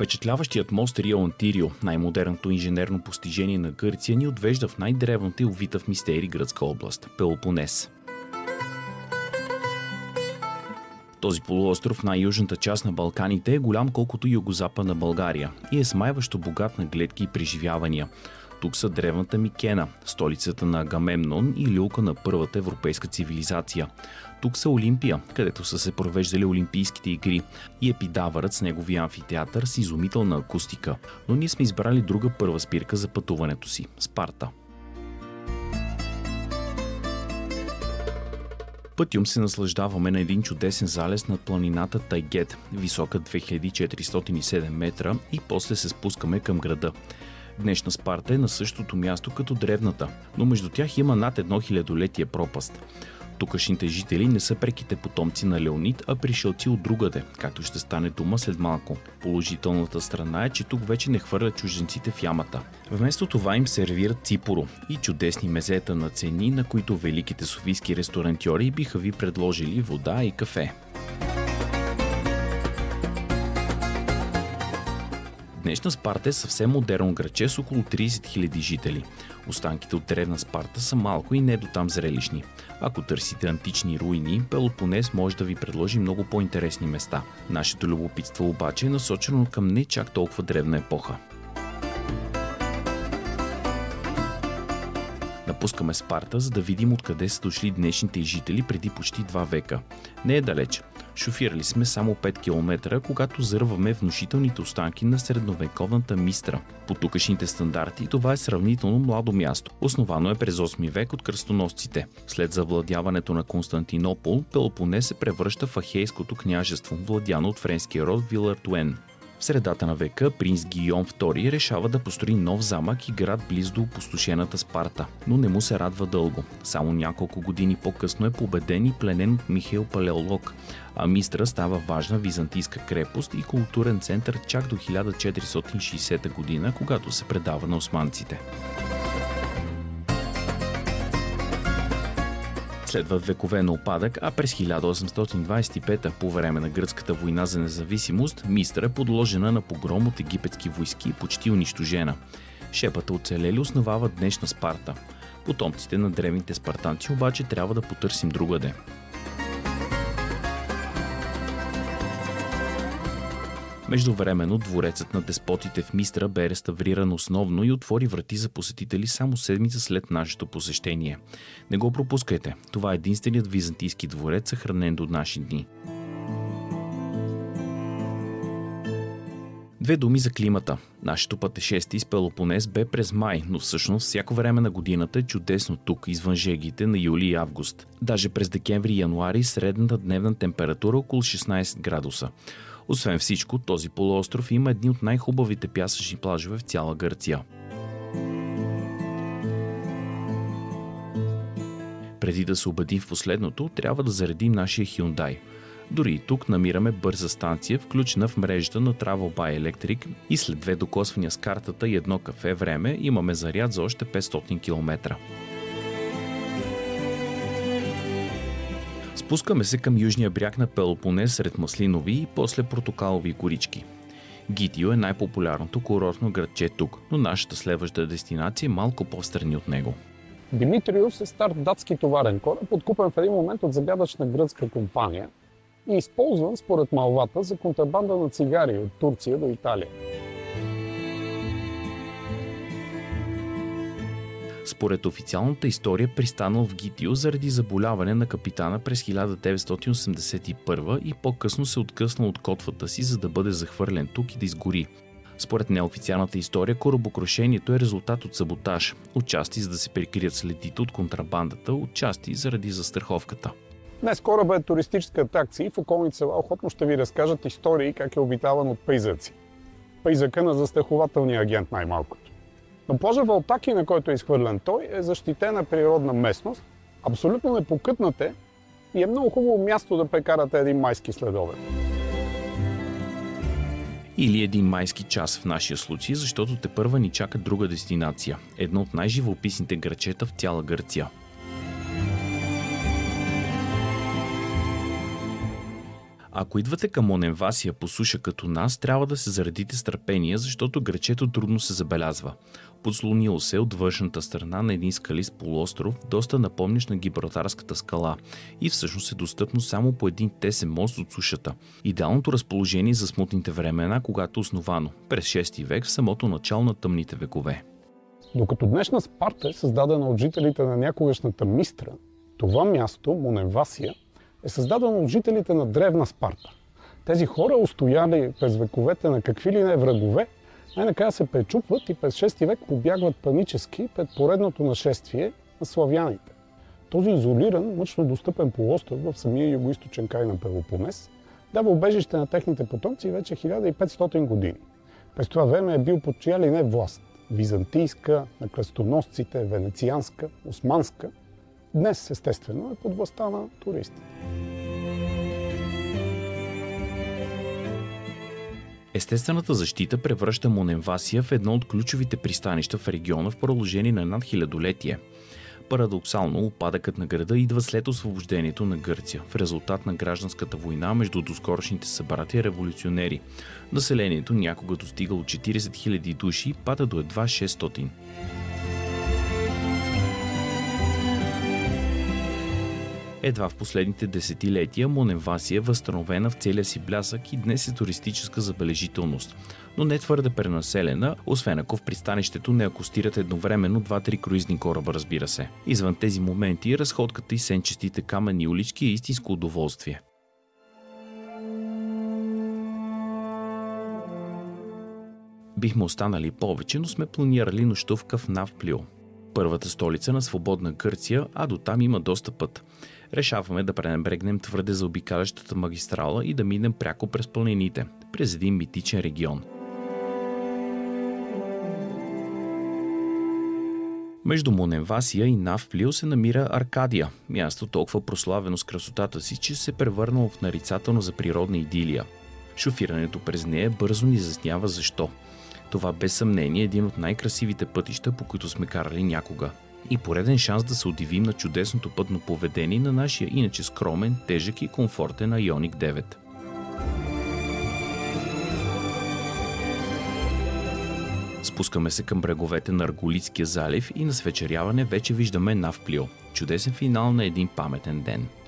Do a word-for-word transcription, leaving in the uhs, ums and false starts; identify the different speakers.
Speaker 1: Впечатляващият мост Рио Антирио, най-модерното инженерно постижение на Гърция, ни отвежда в най-древната и увита в мистери гръцка област – Пелопонес. Този полуостров в най-южната част на Балканите е голям колкото югозападна България и е смайващо богат на гледки и преживявания. Тук са древната Микена, столицата на Агамемнон и люлка на първата европейска цивилизация. Тук са Олимпия, където са се провеждали Олимпийските игри, и Епидавърът с неговия амфитеатър с изумителна акустика. Но ние сме избрали друга първа спирка за пътуването си – Спарта. Пътюм се наслаждаваме на един чудесен залез над планината Тайгет, висока две хиляди четиристотин и седем метра, и после се спускаме към града. Днешна Спарта е на същото място като древната, но между тях има над едно хилядолетие пропаст. Тукашните жители не са преките потомци на Леонид, а пришелци от другаде, както ще стане дума след малко. Положителната страна е, че тук вече не хвърлят чужденците в ямата. Вместо това им сервират ципоро и чудесни мезета на цени, на които великите софийски ресторантьори биха ви предложили вода и кафе. Днешна Спарта е съвсем модерно градче с около трийсет хиляди жители. Останките от древна Спарта са малко и не до там зрелищни. Ако търсите антични руини, Пелопонес може да ви предложи много по-интересни места. Нашето любопитство обаче е насочено към не чак толкова древна епоха. Напускаме Спарта, за да видим откъде са дошли днешните жители преди почти два века. Не е далеч. Шофирали сме само пет километра, когато зърваме внушителните останки на средновековната Мистра. По тукашните стандарти това е сравнително младо място. Основано е през осми век от кръстоносците. След завладяването на Константинопол, Пелопонес се превръща в Ахейското княжество, владяно от френския род Вилартуен. В средата на века принц Гийом втори решава да построи нов замък и град близо до опустошената Спарта, но не му се радва дълго. Само няколко години по-късно е победен и пленен от Михаил Палеолог, а Мистра става важна византийска крепост и културен център чак до хиляда четиристотин и шейсета година, когато се предава на османците. Следват векове на упадък, а през хиляда осемстотин двадесет и пета, по време на гръцката война за независимост, Мистра е подложена на погром от египетски войски и почти унищожена. Шепата оцелели основават днешна Спарта. Потомците на древните спартанци обаче трябва да потърсим другаде. Междувременно дворецът на деспотите в Мистра бе реставриран основно и отвори врати за посетители само седмица след нашето посещение. Не го пропускайте, това е единственият византийски дворец, съхранен до наши дни. Две думи за климата. Нашето пътешествие с Пелопонес бе през май, но всъщност всяко време на годината е чудесно тук, извън жегите на юли и август. Даже през декември и януари средната дневна температура около шестнадесет градуса. Освен всичко, този полуостров има едни от най-хубавите пясъчни плажове в цяла Гърция. Преди да се убедим в последното, трябва да заредим нашия Hyundai. Дори и тук намираме бърза станция, включена в мрежата на Travel by Electric, и след две докосвания с картата и едно кафе време имаме заряд за още петстотин километра. Спускаме се към южния бряг на Пелопонес сред маслинови и после портокалови горички. Гитио е най-популярното курортно градче тук, но нашата следваща дестинация е малко по-встрани от него.
Speaker 2: Димитриус е стар датски товарен кораб, откупен в един момент от загадъчна гръцка компания и използван според малвата за контрабанда на цигари от Турция до Италия.
Speaker 1: Според официалната история пристанал в Гитио заради заболяване на капитана през хиляда деветстотин осемдесет и първа и по-късно се откъснал от котвата си, за да бъде захвърлен тук и да изгори. Според неофициалната история, корабокрушението е резултат от саботаж, отчасти за да се прикрият следите от контрабандата, отчасти заради застраховката.
Speaker 2: Днес корабът е туристическа атракция и в околните села охотно ще ви разкажат истории как е обитаван от пейзъци. Пейзъка на застрахователния агент най-малкото. Но плажа Валтаки, на който е изхвърлен той, е защитена природна местност, абсолютно непокътнате и е много хубаво място да прекарате един майски следобед.
Speaker 1: Или един майски час в нашия случай, защото тепърва ни чака друга дестинация, едно от най-живописните градчета в цяла Гърция. Ако идвате към Моненвасия по суша като нас, трябва да се заредите с търпение, защото грачето трудно се забелязва. Подслонило се от външната страна на един скалист полуостров, доста напомнящ на Гибралтарската скала и всъщност е достъпно само по един тесен мост от сушата. Идеалното разположение за смутните времена, когато е основано през шести век в самото начало на тъмните векове.
Speaker 2: Докато днешна Спарта е създадена от жителите на някогашната Мистра, това място, Моненвасия, е създадено от жителите на древна Спарта. Тези хора, устояли през вековете на какви ли не врагове, най-накрая се пречупват и през шести век побягват панически пред поредното нашествие на славяните. Този изолиран, мъчно достъпен полуостров в самия югоизточен край на Пелопонес дава убежище на техните потомци вече хиляда и петстотин години. През това време е бил под чия ли не власт – византийска, на кръстоносците, венецианска, османска. Днес, естествено, е под властта на туристите.
Speaker 1: Естествената защита превръща Моненвасия в едно от ключовите пристанища в региона в продължение на над хилядолетие. Парадоксално, упадъкът на града идва след освобождението на Гърция, в резултат на гражданската война между доскорошните събратия революционери. Населението някога достигало четирийсет хиляди души и пада до едва шестстотин. Едва в последните десетилетия Моненвасия е възстановена в целия си блясък и днес е туристическа забележителност, но не твърде пренаселена, освен ако в пристанището не акостират едновременно два-три круизни кораба, разбира се. Извън тези моменти, разходката и сенчестите каменни улички е истинско удоволствие. Бихме останали повече, но сме планирали нощувка в Навплио, първата столица на свободна Гърция, а до там има доста път. Решаваме да пренебрегнем твърде заобикалящата магистрала и да минем пряко през планините, през един митичен регион. Между Моненвасия и Навплио се намира Аркадия, място толкова прославено с красотата си, че се превърнало в нарицателно за природна идилия. Шофирането през нея бързо ни изяснява защо. Това без съмнение е един от най-красивите пътища, по които сме карали някога. И пореден шанс да се удивим на чудесното пътно поведение на нашия иначе скромен, тежък и комфортен Айоник девет. Спускаме се към бреговете на Арголитския залив и на свечеряване вече виждаме Навплио. Чудесен финал на един паметен ден.